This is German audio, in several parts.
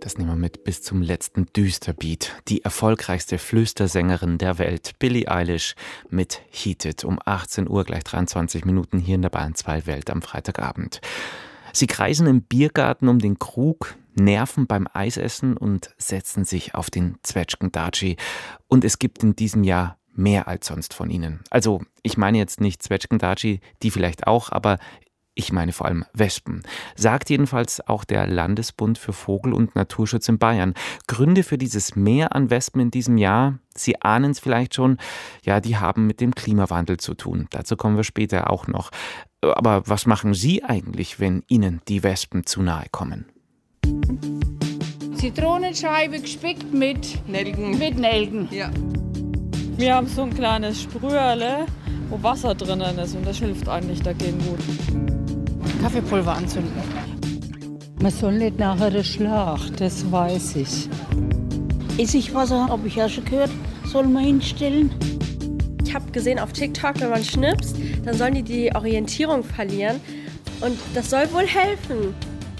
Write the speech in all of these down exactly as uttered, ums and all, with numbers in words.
Das nehmen wir mit bis zum letzten Düsterbeat. Die erfolgreichste Flüstersängerin der Welt, Billie Eilish, mit Heat It um achtzehn Uhr, gleich dreiundzwanzig Minuten hier in der Bayern zwei Welt am Freitagabend. Sie kreisen im Biergarten um den Krug, nerven beim Eisessen und setzen sich auf den Zwetschgen-Daci. Und es gibt in diesem Jahr mehr als sonst von ihnen. Also, ich meine jetzt nicht Zwetschgen-Daci, die vielleicht auch, aber ich meine vor allem Wespen. Sagt jedenfalls auch der Landesbund für Vogel- und Naturschutz in Bayern. Gründe für dieses Mehr an Wespen in diesem Jahr, Sie ahnen es vielleicht schon, ja, die haben mit dem Klimawandel zu tun. Dazu kommen wir später auch noch. Aber was machen Sie eigentlich, wenn Ihnen die Wespen zu nahe kommen? Zitronenscheibe gespickt mit Nelken. Mit Nelken. Ja. Wir haben so ein kleines Sprüherle, wo Wasser drinnen ist und das hilft eigentlich dagegen gut. Kaffeepulver anzünden. Man soll nicht nachher das Schlag, das weiß ich. Essigwasser, habe ich ja schon gehört, soll man hinstellen. Ich habe gesehen auf TikTok, wenn man schnipst, dann sollen die die Orientierung verlieren. Und das soll wohl helfen.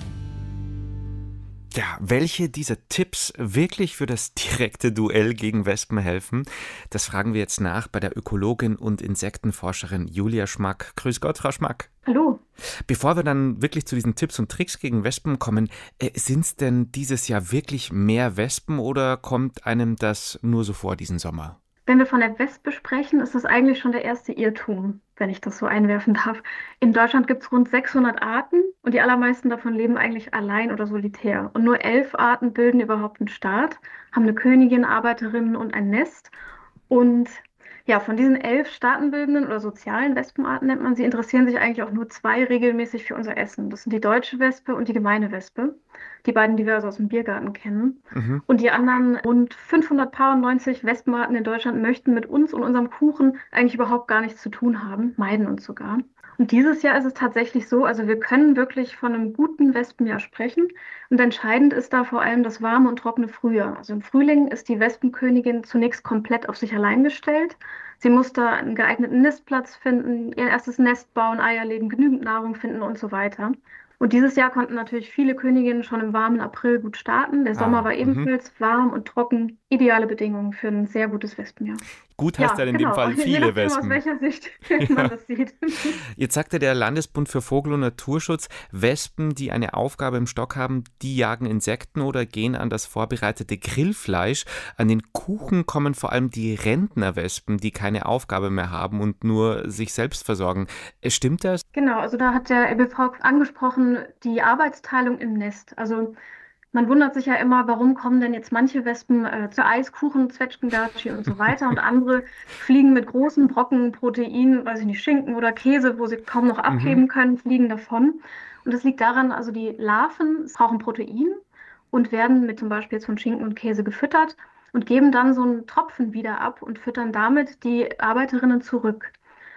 Ja, welche dieser Tipps wirklich für das direkte Duell gegen Wespen helfen, das fragen wir jetzt nach bei der Ökologin und Insektenforscherin Julia Schmack. Grüß Gott, Frau Schmack. Hallo. Bevor wir dann wirklich zu diesen Tipps und Tricks gegen Wespen kommen, äh, sind es denn dieses Jahr wirklich mehr Wespen oder kommt einem das nur so vor diesen Sommer? Wenn wir von der Wespe sprechen, ist das eigentlich schon der erste Irrtum, wenn ich das so einwerfen darf. In Deutschland gibt es rund sechshundert Arten und die allermeisten davon leben eigentlich allein oder solitär. Und nur elf Arten bilden überhaupt einen Staat, haben eine Königin, Arbeiterinnen und ein Nest. Und ja, von diesen elf staatenbildenden oder sozialen Wespenarten nennt man sie, interessieren sich eigentlich auch nur zwei regelmäßig für unser Essen. Das sind die deutsche Wespe und die gemeine Wespe. Die beiden, die wir also aus dem Biergarten kennen. Mhm. Und die anderen rund fünfhundertneunzig Wespenarten in Deutschland möchten mit uns und unserem Kuchen eigentlich überhaupt gar nichts zu tun haben, meiden uns sogar. Und dieses Jahr ist es tatsächlich so, also wir können wirklich von einem guten Wespenjahr sprechen. Und entscheidend ist da vor allem das warme und trockene Frühjahr. Also im Frühling ist die Wespenkönigin zunächst komplett auf sich allein gestellt. Sie muss da einen geeigneten Nistplatz finden, ihr erstes Nest bauen, Eier legen, genügend Nahrung finden und so weiter. Und dieses Jahr konnten natürlich viele Königinnen schon im warmen April gut starten. Der Sommer ah, war ebenfalls m- warm und trocken. Ideale Bedingungen für ein sehr gutes Wespenjahr. Gut heißt ja, ja in genau. dem Fall viele Je nachdem, Wespen. Aus welcher Sicht ja. man das sieht. Jetzt sagte der Landesbund für Vogel- und Naturschutz, Wespen, die eine Aufgabe im Stock haben, die jagen Insekten oder gehen an das vorbereitete Grillfleisch. An den Kuchen kommen vor allem die Rentnerwespen, die keine Aufgabe mehr haben und nur sich selbst versorgen. Stimmt das? Genau, also da hat der E B V angesprochen, die Arbeitsteilung im Nest. Also man wundert sich ja immer, warum kommen denn jetzt manche Wespen äh, zu Eiskuchen, Zwetschgen-Daci und so weiter und andere fliegen mit großen Brocken Protein, weiß ich nicht, Schinken oder Käse, wo sie kaum noch abheben mhm. können, fliegen davon. Und das liegt daran, also die Larven brauchen Protein und werden mit zum Beispiel jetzt von Schinken und Käse gefüttert und geben dann so einen Tropfen wieder ab und füttern damit die Arbeiterinnen zurück.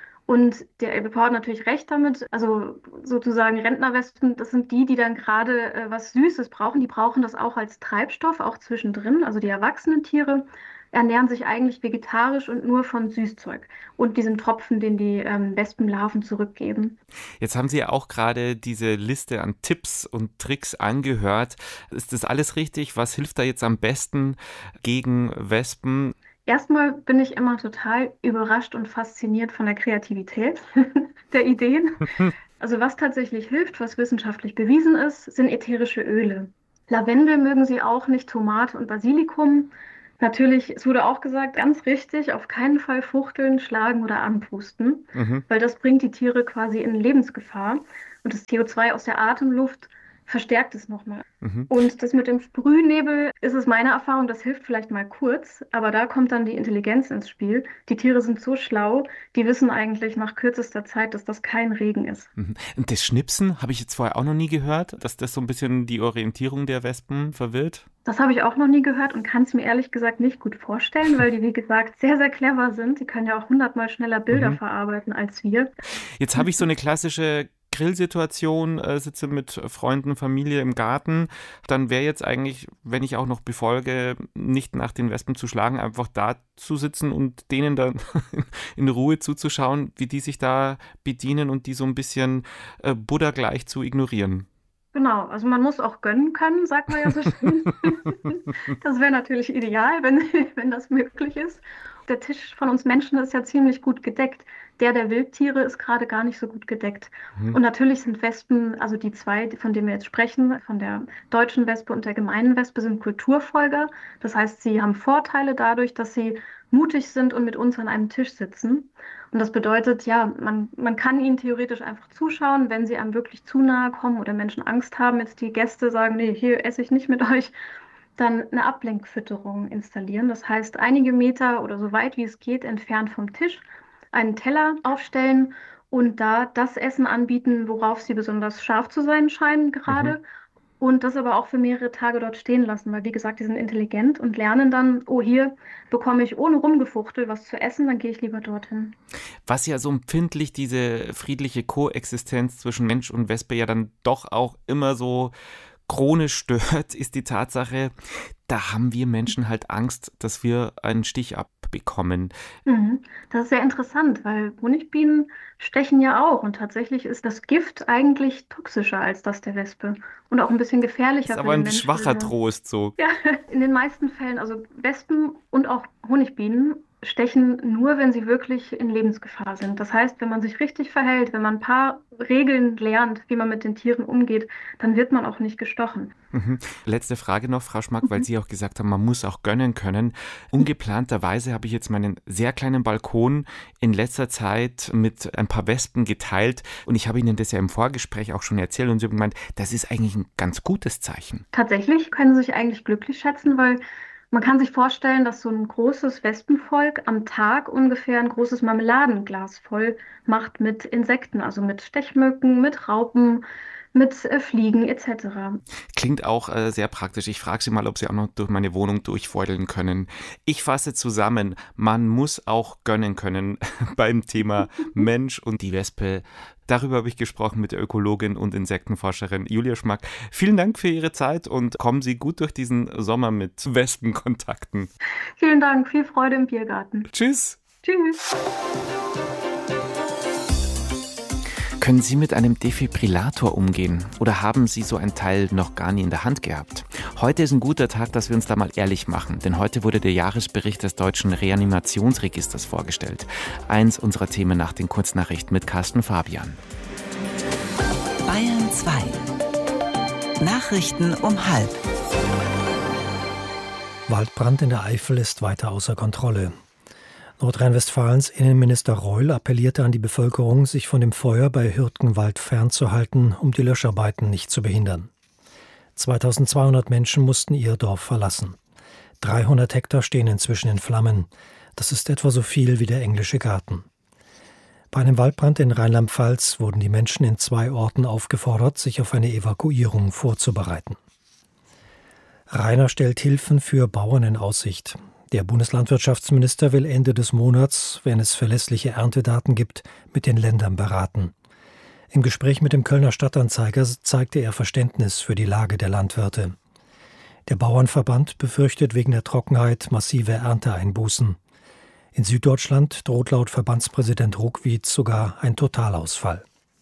Und der E B V hat natürlich recht damit, also sozusagen Rentnerwespen, das sind die, die dann gerade äh, was Süßes brauchen. Die brauchen das auch als Treibstoff, auch zwischendrin. Also die erwachsenen Tiere ernähren sich eigentlich vegetarisch und nur von Süßzeug und diesen Tropfen, den die ähm, Wespenlarven zurückgeben. Jetzt haben Sie ja auch gerade diese Liste an Tipps und Tricks angehört. Ist das alles richtig? Was hilft da jetzt am besten gegen Wespen? Erstmal bin ich immer total überrascht und fasziniert von der Kreativität der Ideen. Also was tatsächlich hilft, was wissenschaftlich bewiesen ist, sind ätherische Öle. Lavendel mögen Sie auch nicht, Tomate und Basilikum. Natürlich, es wurde auch gesagt, ganz richtig, auf keinen Fall fuchteln, schlagen oder anpusten, mhm. weil das bringt die Tiere quasi in Lebensgefahr. Und das C O zwei aus der Atemluft verstärkt es nochmal. Mhm. Und das mit dem Sprühnebel ist es meine Erfahrung, das hilft vielleicht mal kurz, aber da kommt dann die Intelligenz ins Spiel. Die Tiere sind so schlau, die wissen eigentlich nach kürzester Zeit, dass das kein Regen ist. Mhm. Und das Schnipsen habe ich jetzt vorher auch noch nie gehört, dass das so ein bisschen die Orientierung der Wespen verwirrt? Das habe ich auch noch nie gehört und kann es mir ehrlich gesagt nicht gut vorstellen, weil die, wie gesagt, sehr, sehr clever sind. Die können ja auch hundertmal schneller Bilder mhm. verarbeiten als wir. Jetzt habe ich so eine klassische Grillsituation, äh, sitze mit Freunden, Familie im Garten, dann wäre jetzt eigentlich, wenn ich auch noch befolge, nicht nach den Wespen zu schlagen, einfach da zu sitzen und denen dann in Ruhe zuzuschauen, wie die sich da bedienen und die so ein bisschen äh, buddha-gleich zu ignorieren. Genau, also man muss auch gönnen können, sagt man ja so schön. Das wäre natürlich ideal, wenn, wenn das möglich ist. Der Tisch von uns Menschen ist ja ziemlich gut gedeckt. Der der Wildtiere ist gerade gar nicht so gut gedeckt. Mhm. Und natürlich sind Wespen, also die zwei, von denen wir jetzt sprechen, von der deutschen Wespe und der gemeinen Wespe, sind Kulturfolger. Das heißt, sie haben Vorteile dadurch, dass sie mutig sind und mit uns an einem Tisch sitzen. Und das bedeutet, ja, man, man kann ihnen theoretisch einfach zuschauen, wenn sie einem wirklich zu nahe kommen oder Menschen Angst haben, jetzt die Gäste sagen, nee, hier esse ich nicht mit euch, dann eine Ablenkfütterung installieren. Das heißt, einige Meter oder so weit wie es geht entfernt vom Tisch einen Teller aufstellen und da das Essen anbieten, worauf sie besonders scharf zu sein scheinen gerade. Mhm. Und das aber auch für mehrere Tage dort stehen lassen, weil wie gesagt, die sind intelligent und lernen dann, oh, hier bekomme ich ohne Rumgefuchtel was zu essen, dann gehe ich lieber dorthin. Was ja so empfindlich diese friedliche Koexistenz zwischen Mensch und Wespe ja dann doch auch immer so chronisch stört, ist die Tatsache, da haben wir Menschen halt Angst, dass wir einen Stich abbekommen. Mhm. Das ist sehr interessant, weil Honigbienen stechen ja auch und tatsächlich ist das Gift eigentlich toxischer als das der Wespe und auch ein bisschen gefährlicher. Das ist aber ein schwacher Trost so. Ja, in den meisten Fällen, also Wespen und auch Honigbienen stechen nur, wenn sie wirklich in Lebensgefahr sind. Das heißt, wenn man sich richtig verhält, wenn man ein paar Regeln lernt, wie man mit den Tieren umgeht, dann wird man auch nicht gestochen. Mhm. Letzte Frage noch, Frau Schmack, mhm. weil Sie auch gesagt haben, man muss auch gönnen können. Ungeplanterweise habe ich jetzt meinen sehr kleinen Balkon in letzter Zeit mit ein paar Wespen geteilt und ich habe Ihnen das ja im Vorgespräch auch schon erzählt und Sie haben gemeint, das ist eigentlich ein ganz gutes Zeichen. Tatsächlich können Sie sich eigentlich glücklich schätzen, weil man kann sich vorstellen, dass so ein großes Wespenvolk am Tag ungefähr ein großes Marmeladenglas voll macht mit Insekten, also mit Stechmücken, mit Raupen, mit äh, Fliegen et cetera. Klingt auch äh, sehr praktisch. Ich frage Sie mal, ob Sie auch noch durch meine Wohnung durchfeudeln können. Ich fasse zusammen, man muss auch gönnen können beim Thema Mensch und die Wespe. Darüber habe ich gesprochen mit der Ökologin und Insektenforscherin Julia Schmack. Vielen Dank für Ihre Zeit und kommen Sie gut durch diesen Sommer mit Wespenkontakten. Vielen Dank, viel Freude im Biergarten. Tschüss. Tschüss. Können Sie mit einem Defibrillator umgehen oder haben Sie so ein Teil noch gar nie in der Hand gehabt? Heute ist ein guter Tag, dass wir uns da mal ehrlich machen, denn heute wurde der Jahresbericht des Deutschen Reanimationsregisters vorgestellt. Eins unserer Themen nach den Kurznachrichten mit Carsten Fabian. Bayern zwei. Nachrichten um halb. Waldbrand in der Eifel ist weiter außer Kontrolle. Nordrhein-Westfalens Innenminister Reul appellierte an die Bevölkerung, sich von dem Feuer bei Hürtgenwald fernzuhalten, um die Löscharbeiten nicht zu behindern. zweitausendzweihundert Menschen mussten ihr Dorf verlassen. dreihundert Hektar stehen inzwischen in Flammen. Das ist etwa so viel wie der englische Garten. Bei einem Waldbrand in Rheinland-Pfalz wurden die Menschen in zwei Orten aufgefordert, sich auf eine Evakuierung vorzubereiten. Rainer stellt Hilfen für Bauern in Aussicht. Der Bundeslandwirtschaftsminister will Ende des Monats, wenn es verlässliche Erntedaten gibt, mit den Ländern beraten. Im Gespräch mit dem Kölner Stadtanzeiger zeigte er Verständnis für die Lage der Landwirte. Der Bauernverband befürchtet wegen der Trockenheit massive Ernteeinbußen. In Süddeutschland droht laut Verbandspräsident Ruckwied sogar ein Totalausfall.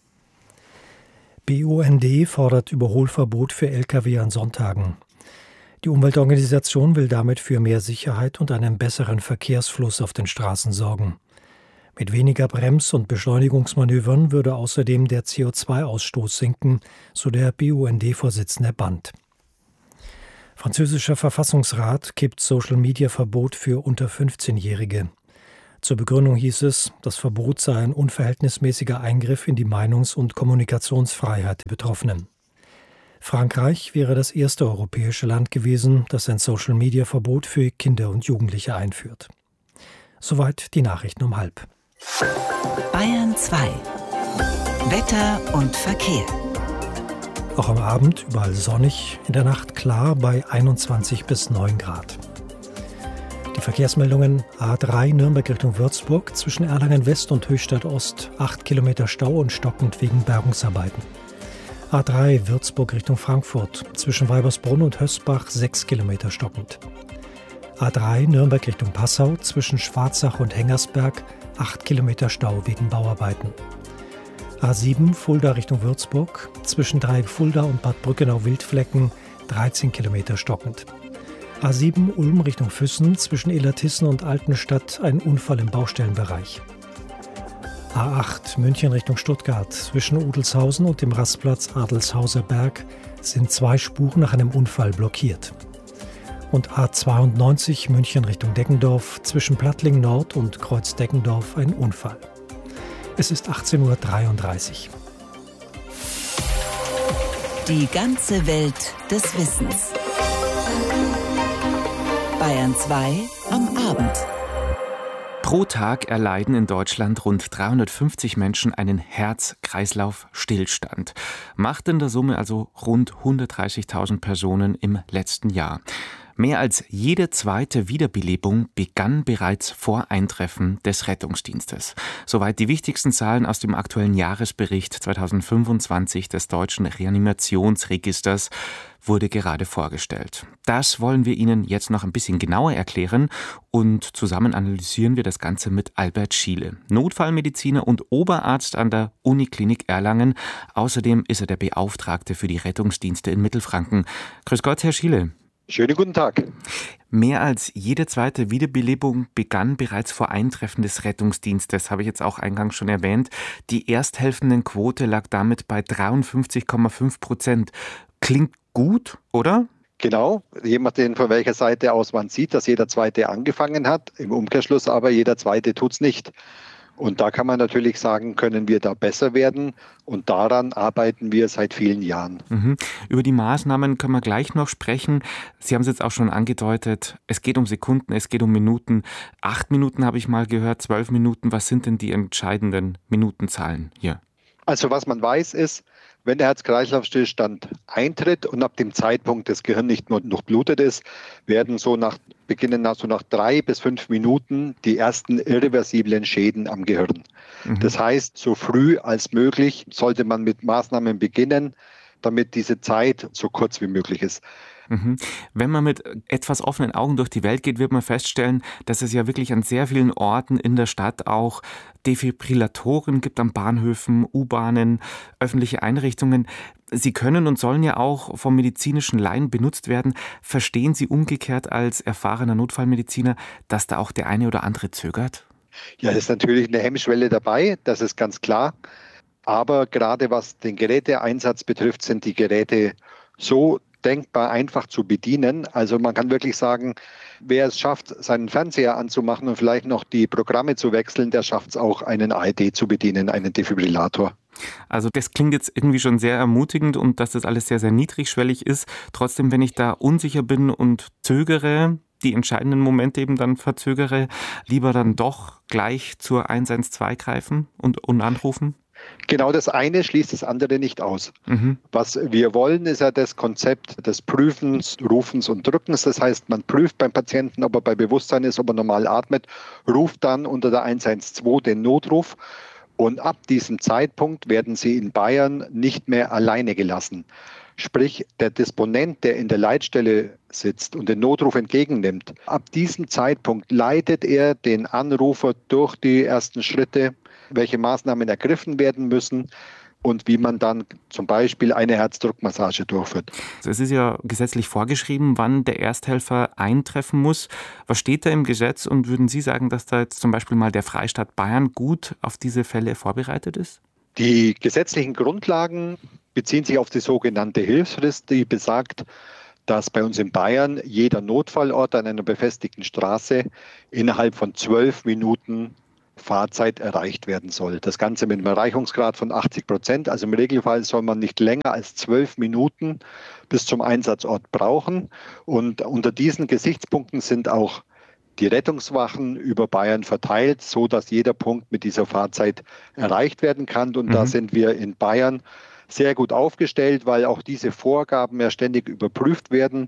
B U N D fordert Überholverbot für L K W an Sonntagen. Die Umweltorganisation will damit für mehr Sicherheit und einen besseren Verkehrsfluss auf den Straßen sorgen. Mit weniger Brems- und Beschleunigungsmanövern würde außerdem der C O zwei Ausstoß sinken, so der B U N D-Vorsitzende Band. Französischer Verfassungsrat kippt Social-Media-Verbot für unter fünfzehnjährige. Zur Begründung hieß es, das Verbot sei ein unverhältnismäßiger Eingriff in die Meinungs- und Kommunikationsfreiheit der Betroffenen. Frankreich wäre das erste europäische Land gewesen, das ein Social-Media-Verbot für Kinder und Jugendliche einführt. Soweit die Nachrichten um halb. Bayern zwei. Wetter und Verkehr. Auch am Abend überall sonnig, in der Nacht klar bei einundzwanzig bis neun Grad. Die Verkehrsmeldungen: A drei Nürnberg Richtung Würzburg, zwischen Erlangen West und Höchstadt Ost, acht Kilometer Stau und stockend wegen Bergungsarbeiten. A drei Würzburg Richtung Frankfurt, zwischen Weibersbrunn und Hösbach, sechs Kilometer stockend. A drei Nürnberg Richtung Passau, zwischen Schwarzach und Hengersberg, acht Kilometer Stau wegen Bauarbeiten. A sieben Fulda Richtung Würzburg, zwischen Dreieck Fulda und Bad Brückenau-Wildflecken dreizehn Kilometer stockend. A sieben Ulm Richtung Füssen, zwischen Illertissen und Altenstadt ein Unfall im Baustellenbereich. A acht München Richtung Stuttgart, zwischen Udelshausen und dem Rastplatz Adelshauser Berg sind zwei Spuren nach einem Unfall blockiert. Und A zweiundneunzig München Richtung Deggendorf, zwischen Plattling Nord und Kreuz Deggendorf ein Unfall. Es ist achtzehn Uhr dreiunddreißig. Die ganze Welt des Wissens. Bayern zwei am Abend. Pro Tag erleiden in Deutschland rund dreihundertfünfzig Menschen einen Herz-Kreislauf-Stillstand. Macht in der Summe also rund hundertdreißigtausend Personen im letzten Jahr. Mehr als jede zweite Wiederbelebung begann bereits vor Eintreffen des Rettungsdienstes. Soweit die wichtigsten Zahlen aus dem aktuellen Jahresbericht zweitausendfünfundzwanzig des Deutschen Reanimationsregisters wurde gerade vorgestellt. Das wollen wir Ihnen jetzt noch ein bisschen genauer erklären und zusammen analysieren wir das Ganze mit Albert Schiele, Notfallmediziner und Oberarzt an der Uniklinik Erlangen. Außerdem ist er der Beauftragte für die Rettungsdienste in Mittelfranken. Grüß Gott, Herr Schiele. Schönen guten Tag. Mehr als jede zweite Wiederbelebung begann bereits vor Eintreffen des Rettungsdienstes, habe ich jetzt auch eingangs schon erwähnt. Die Ersthelfendenquote lag damit bei dreiundfünfzig Komma fünf Prozent. Klingt gut, oder? Genau, je nachdem von welcher Seite aus man sieht, dass jeder Zweite angefangen hat. Im Umkehrschluss aber jeder Zweite tut es nicht. Und da kann man natürlich sagen, können wir da besser werden? Und daran arbeiten wir seit vielen Jahren. Mhm. Über die Maßnahmen können wir gleich noch sprechen. Sie haben es jetzt auch schon angedeutet, es geht um Sekunden, es geht um Minuten. Acht Minuten habe ich mal gehört, zwölf Minuten. Was sind denn die entscheidenden Minutenzahlen hier? Also was man weiß ist, wenn der Herz-Kreislauf-Stillstand eintritt und ab dem Zeitpunkt das Gehirn nicht nur durchblutet ist, werden so nach beginnen nach, so nach drei bis fünf Minuten die ersten irreversiblen Schäden am Gehirn. Mhm. Das heißt, so früh als möglich sollte man mit Maßnahmen beginnen, damit diese Zeit so kurz wie möglich ist. Mhm. Wenn man mit etwas offenen Augen durch die Welt geht, wird man feststellen, dass es ja wirklich an sehr vielen Orten in der Stadt auch Defibrillatoren gibt, an Bahnhöfen, U-Bahnen, öffentliche Einrichtungen. Sie können und sollen ja auch vom medizinischen Laien benutzt werden. Verstehen Sie umgekehrt als erfahrener Notfallmediziner, dass da auch der eine oder andere zögert? Ja, es ist natürlich eine Hemmschwelle dabei, das ist ganz klar. Aber gerade was den Geräteeinsatz betrifft, sind die Geräte so denkbar einfach zu bedienen. Also man kann wirklich sagen, wer es schafft, seinen Fernseher anzumachen und vielleicht noch die Programme zu wechseln, der schafft es auch, einen A E D zu bedienen, einen Defibrillator. Also das klingt jetzt irgendwie schon sehr ermutigend und dass das alles sehr, sehr niedrigschwellig ist. Trotzdem, wenn ich da unsicher bin und zögere, die entscheidenden Momente eben dann verzögere, lieber dann doch gleich zur eins eins zwei greifen und, und anrufen? Genau, das eine schließt das andere nicht aus. Mhm. Was wir wollen, ist ja das Konzept des Prüfens, Rufens und Drückens. Das heißt, man prüft beim Patienten, ob er bei Bewusstsein ist, ob er normal atmet, ruft dann unter der eins eins zwei den Notruf. Und ab diesem Zeitpunkt werden sie in Bayern nicht mehr alleine gelassen. Sprich, der Disponent, der in der Leitstelle sitzt und den Notruf entgegennimmt, ab diesem Zeitpunkt leitet er den Anrufer durch die ersten Schritte, welche Maßnahmen ergriffen werden müssen und wie man dann zum Beispiel eine Herzdruckmassage durchführt. Es ist ja gesetzlich vorgeschrieben, wann der Ersthelfer eintreffen muss. Was steht da im Gesetz und würden Sie sagen, dass da jetzt zum Beispiel mal der Freistaat Bayern gut auf diese Fälle vorbereitet ist? Die gesetzlichen Grundlagen beziehen sich auf die sogenannte Hilfsfrist, die besagt, dass bei uns in Bayern jeder Notfallort an einer befestigten Straße innerhalb von zwölf Minuten Fahrzeit erreicht werden soll. Das Ganze mit einem Erreichungsgrad von achtzig Prozent. Also im Regelfall soll man nicht länger als zwölf Minuten bis zum Einsatzort brauchen. Und unter diesen Gesichtspunkten sind auch die Rettungswachen über Bayern verteilt, so dass jeder Punkt mit dieser Fahrzeit erreicht werden kann. Und mhm. da sind wir in Bayern sehr gut aufgestellt, weil auch diese Vorgaben ja ständig überprüft werden.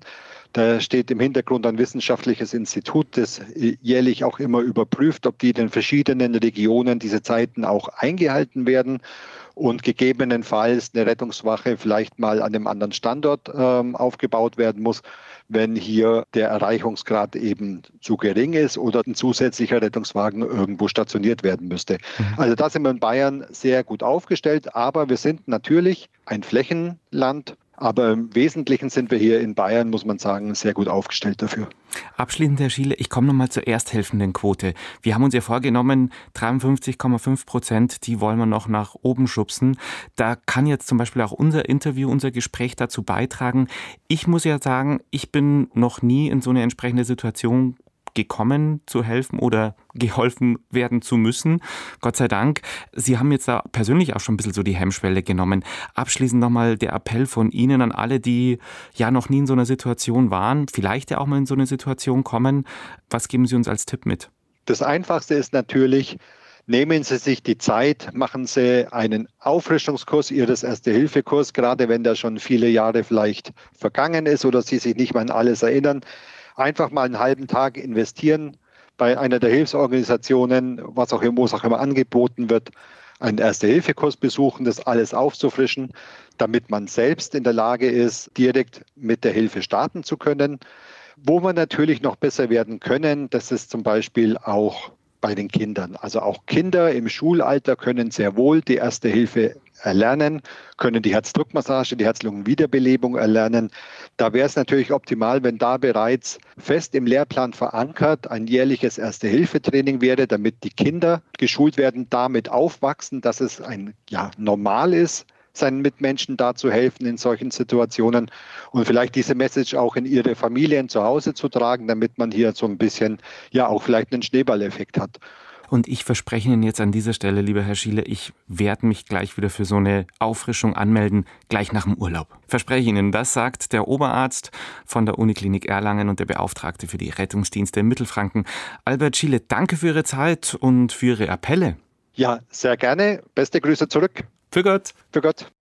Da steht im Hintergrund ein wissenschaftliches Institut, das jährlich auch immer überprüft, ob die in den verschiedenen Regionen diese Zeiten auch eingehalten werden und gegebenenfalls eine Rettungswache vielleicht mal an einem anderen Standort ähm, aufgebaut werden muss, wenn hier der Erreichungsgrad eben zu gering ist oder ein zusätzlicher Rettungswagen irgendwo stationiert werden müsste. Mhm. Also da sind wir in Bayern sehr gut aufgestellt, aber wir sind natürlich ein Flächenland. Aber im Wesentlichen sind wir hier in Bayern, muss man sagen, sehr gut aufgestellt dafür. Abschließend, Herr Schiele, ich komme nochmal zur Ersthelfendenquote. Wir haben uns ja vorgenommen, dreiundfünfzig Komma fünf Prozent, die wollen wir noch nach oben schubsen. Da kann jetzt zum Beispiel auch unser Interview, unser Gespräch dazu beitragen. Ich muss ja sagen, ich bin noch nie in so eine entsprechende Situation gekommen, zu helfen oder geholfen werden zu müssen. Gott sei Dank. Sie haben jetzt da persönlich auch schon ein bisschen so die Hemmschwelle genommen. Abschließend nochmal der Appell von Ihnen an alle, die ja noch nie in so einer Situation waren, vielleicht ja auch mal in so eine Situation kommen. Was geben Sie uns als Tipp mit? Das Einfachste ist natürlich, nehmen Sie sich die Zeit, machen Sie einen Auffrischungskurs Ihres Erste-Hilfe-Kurs, gerade wenn der schon viele Jahre vielleicht vergangen ist oder Sie sich nicht mehr an alles erinnern. Einfach mal einen halben Tag investieren bei einer der Hilfsorganisationen, was auch immer, was auch immer angeboten wird, einen Erste-Hilfe-Kurs besuchen, das alles aufzufrischen, damit man selbst in der Lage ist, direkt mit der Hilfe starten zu können. Wo wir natürlich noch besser werden können, das ist zum Beispiel auch bei den Kindern. Also auch Kinder im Schulalter können sehr wohl die Erste Hilfe erlernen, können die Herzdruckmassage, die Herz-Lungen-Wiederbelebung erlernen. Da wäre es natürlich optimal, wenn da bereits fest im Lehrplan verankert ein jährliches Erste-Hilfe-Training wäre, damit die Kinder geschult werden, damit aufwachsen, dass es ein ja, normal ist, seinen Mitmenschen da zu helfen in solchen Situationen und vielleicht diese Message auch in ihre Familien zu Hause zu tragen, damit man hier so ein bisschen ja auch vielleicht einen Schneeballeffekt hat. Und ich verspreche Ihnen jetzt an dieser Stelle, lieber Herr Schiele, ich werde mich gleich wieder für so eine Auffrischung anmelden, gleich nach dem Urlaub. Verspreche Ihnen, das sagt der Oberarzt von der Uniklinik Erlangen und der Beauftragte für die Rettungsdienste in Mittelfranken. Albert Schiele, danke für Ihre Zeit und für Ihre Appelle. Ja, sehr gerne. Beste Grüße zurück. Für Gott. Für Gott.